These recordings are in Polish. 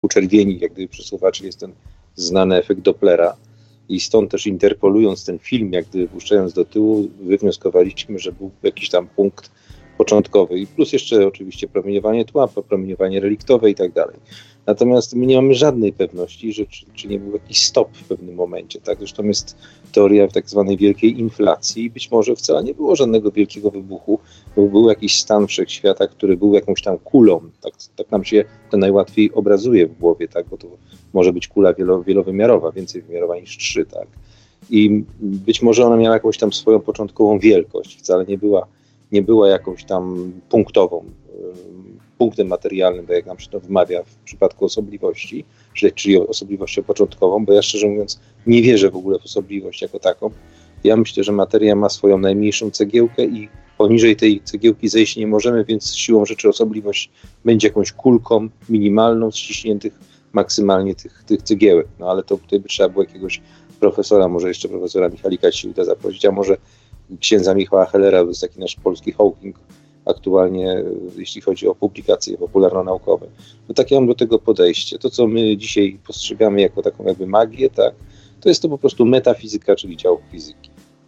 uczerwieni, jak gdyby przesuwa, czyli jest ten znany efekt Dopplera. I stąd też interpolując ten film, jak gdyby puszczając do tyłu, wywnioskowaliśmy, że był jakiś tam punkt początkowy. I plus jeszcze oczywiście promieniowanie tła, promieniowanie reliktowe i tak dalej. Natomiast my nie mamy żadnej pewności, że czy nie był jakiś stop w pewnym momencie. Tak? Zresztą jest teoria tak zwanej wielkiej inflacji. Być może wcale nie było żadnego wielkiego wybuchu, bo był jakiś stan wszechświata, który był jakąś tam kulą. Tak nam się to najłatwiej obrazuje w głowie, tak? Bo to może być kula wielowymiarowa, więcej wymiarowa niż 3. Tak? I być może ona miała jakąś tam swoją początkową wielkość. Wcale nie była jakąś tam punktem materialnym, tak jak nam się to wymawia w przypadku osobliwości, czyli osobliwością początkową, bo ja szczerze mówiąc nie wierzę w ogóle w osobliwość jako taką. Ja myślę, że materia ma swoją najmniejszą cegiełkę i poniżej tej cegiełki zejść nie możemy, więc siłą rzeczy osobliwość będzie jakąś kulką minimalną z ściśniętych maksymalnie tych cegiełek. No ale to tutaj by trzeba było jakiegoś profesora, może jeszcze profesora Michalika się uda zaprosić, a może księdza Michała Hellera, to jest taki nasz polski Hawking aktualnie, jeśli chodzi o publikacje popularno-naukowe. No takie mam do tego podejście. To, co my dzisiaj postrzegamy jako taką jakby magię, tak, to jest to po prostu metafizyka, czyli dział fizyki.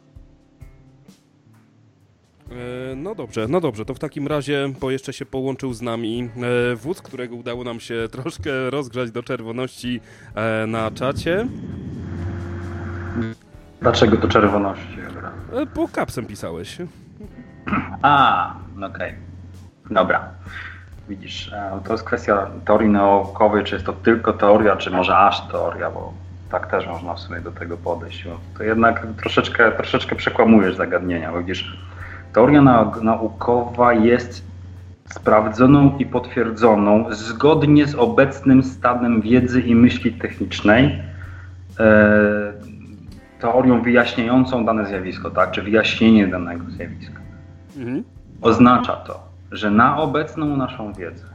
No dobrze, to w takim razie, bo jeszcze się połączył z nami wódz, którego udało nam się troszkę rozgrzać do czerwoności na czacie. Dlaczego do czerwoności? Po kapsem pisałeś. Okej. Dobra. Widzisz, to jest kwestia teorii naukowej, czy jest to tylko teoria, czy może aż teoria, bo tak też można w sumie do tego podejść. Bo to jednak troszeczkę przekłamujesz zagadnienia, bo widzisz, teoria naukowa jest sprawdzoną i potwierdzoną zgodnie z obecnym stanem wiedzy i myśli technicznej teorią wyjaśniającą dane zjawisko, tak? Czy wyjaśnienie danego zjawiska. Oznacza to, że na obecną naszą wiedzę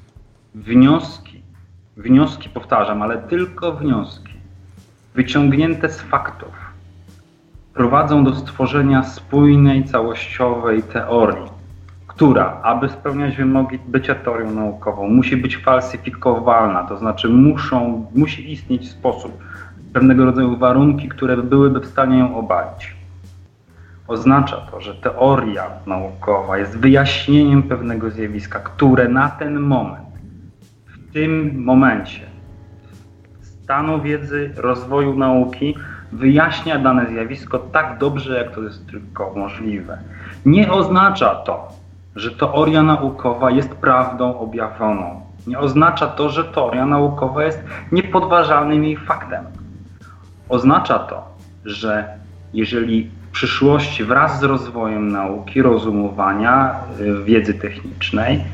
wnioski powtarzam, ale tylko wnioski wyciągnięte z faktów prowadzą do stworzenia spójnej, całościowej teorii, która, aby spełniać wymogi bycia teorią naukową, musi być falsyfikowalna, to znaczy musi istnieć sposób, pewnego rodzaju warunki, które byłyby w stanie ją obalić. Oznacza to, że teoria naukowa jest wyjaśnieniem pewnego zjawiska, które na ten moment, w tym momencie stanu wiedzy, rozwoju nauki wyjaśnia dane zjawisko tak dobrze, jak to jest tylko możliwe. Nie oznacza to, że teoria naukowa jest prawdą objawioną. Nie oznacza to, że teoria naukowa jest niepodważalnym jej faktem. Oznacza to, że jeżeli w przyszłości wraz z rozwojem nauki, rozumowania, wiedzy technicznej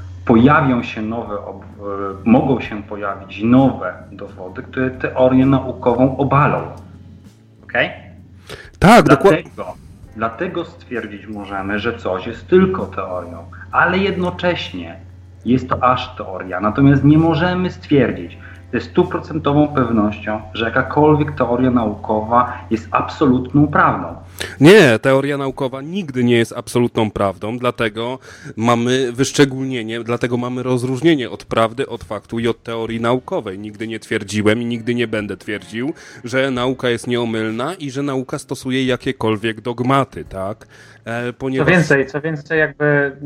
mogą się pojawić nowe dowody, które teorię naukową obalą. Okej? Tak, dokładnie. Dlatego stwierdzić możemy, że coś jest tylko teorią, ale jednocześnie jest to aż teoria. Natomiast nie możemy stwierdzić ze 100% pewnością, że jakakolwiek teoria naukowa jest absolutną prawdą. Nie, teoria naukowa nigdy nie jest absolutną prawdą, dlatego mamy wyszczególnienie, dlatego mamy rozróżnienie od prawdy, od faktu i od teorii naukowej. Nigdy nie twierdziłem i nigdy nie będę twierdził, że nauka jest nieomylna i że nauka stosuje jakiekolwiek dogmaty, tak? Ponieważ... Co więcej, jakby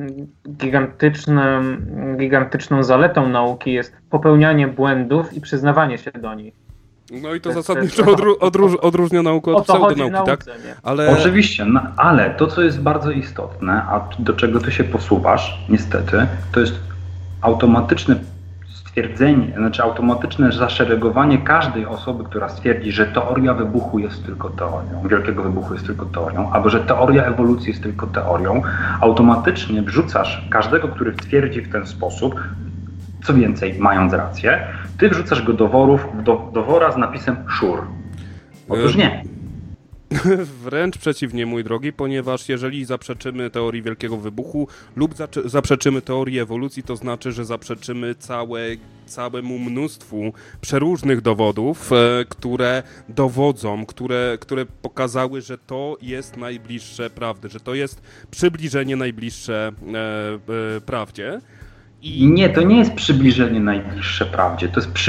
gigantyczną zaletą nauki jest popełnianie błędów i przyznawanie się do nich. No i to zasadniczo odróżnia naukę od pseudonauki, tak? Ale... Oczywiście, ale to, co jest bardzo istotne, a do czego ty się posuwasz, niestety, to jest automatyczne stwierdzenie, znaczy automatyczne zaszeregowanie każdej osoby, która stwierdzi, że teoria wybuchu jest tylko teorią, wielkiego wybuchu jest tylko teorią, albo że teoria ewolucji jest tylko teorią. Automatycznie wrzucasz każdego, który twierdzi w ten sposób, co więcej, mając rację, ty wrzucasz go do wora z napisem sure. Otóż nie. Wręcz przeciwnie, mój drogi, ponieważ jeżeli zaprzeczymy teorii wielkiego wybuchu lub zaprzeczymy teorii ewolucji, to znaczy, że zaprzeczymy całemu mnóstwu przeróżnych dowodów, które dowodzą, które pokazały, że to jest najbliższe prawdy, że to jest przybliżenie najbliższe prawdzie. Nie, to nie jest przybliżenie najbliższe prawdzie, to jest